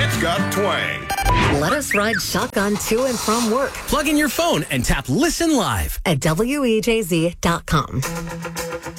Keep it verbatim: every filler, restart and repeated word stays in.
It's got twang. Let us ride shotgun to and from work Plug in your phone and tap Listen Live. at W E J Z dot com.